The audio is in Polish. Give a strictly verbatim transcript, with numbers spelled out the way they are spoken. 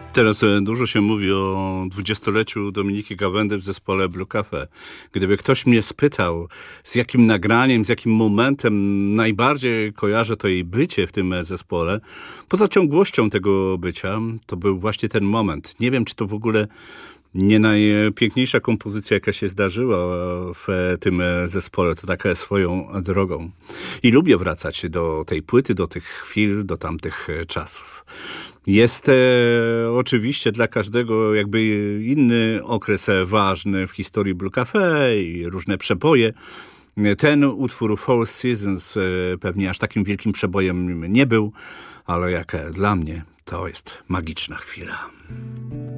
Teraz e, dużo się mówi o dwudziestoleciu Dominiki Gawędy w zespole Blue Cafe. Gdyby ktoś mnie spytał, z jakim nagraniem, z jakim momentem najbardziej kojarzę to jej bycie w tym e, zespole, poza ciągłością tego bycia, to był właśnie ten moment. Nie wiem, czy to w ogóle nie najpiękniejsza kompozycja, jaka się zdarzyła w e, tym e, zespole. To taka swoją drogą. I lubię wracać do tej płyty, do tych chwil, do tamtych e, czasów. Jest e, oczywiście dla każdego jakby inny okres e, ważny w historii Blue Cafe i różne przeboje. Ten utwór Four Seasons e, pewnie aż takim wielkim przebojem nie był, ale jak e, dla mnie to jest magiczna chwila.